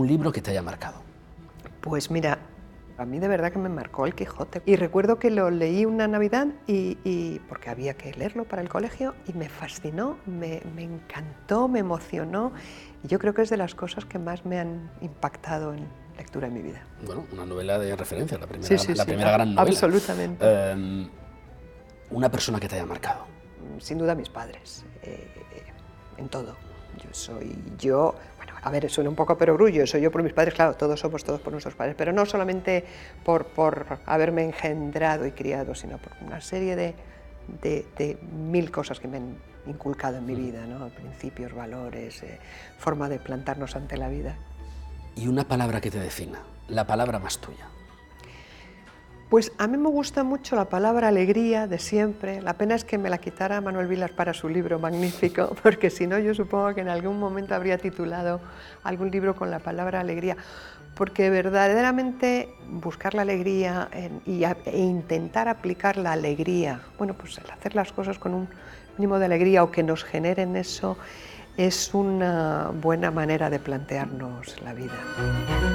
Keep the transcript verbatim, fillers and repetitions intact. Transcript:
un libro que te haya marcado. Pues mira, a mí de verdad que me marcó El Quijote. Y recuerdo que lo leí una Navidad, y, y porque había que leerlo para el colegio, y me fascinó, me, me encantó, me emocionó. Y yo creo que es de las cosas que más me han impactado en lectura en mi vida. Bueno, una novela de referencia, la primera, Sí, sí, la sí, primera gran novela. absolutamente. Eh, una persona que te haya marcado. Sin duda mis padres, eh, en todo. Yo soy yo, bueno, a ver, suena un poco perogrullo, soy yo por mis padres, claro, todos somos todos por nuestros padres, pero no solamente por, por haberme engendrado y criado, sino por una serie de, de, de mil cosas que me han inculcado en mi vida, ¿no? Principios, valores, eh, forma de plantarnos ante la vida. Y una palabra que te defina, la palabra más tuya. Pues a mí me gusta mucho la palabra alegría de siempre. La pena es que me la quitara Manuel Vilas para su libro magnífico, porque si no yo supongo que en algún momento habría titulado algún libro con la palabra alegría, porque verdaderamente buscar la alegría en, y a, e intentar aplicar la alegría, bueno, pues el hacer las cosas con un mínimo de alegría o que nos generen eso, es una buena manera de plantearnos la vida.